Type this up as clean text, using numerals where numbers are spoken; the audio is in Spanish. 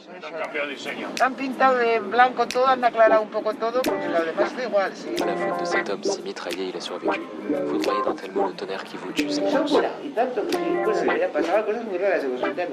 Cambio de diseño. Han pintado de blanco todo, han aclarado un poco todo, porque lo demás es igual, sí. À la faute de cet homme si mitraillé, il a survécu. Foudroyé d'un tel mot, le tonnerre qui vous tue. Son buenas, y tanto que sí, bueno, ya pasaban cosas muy raras en los 70.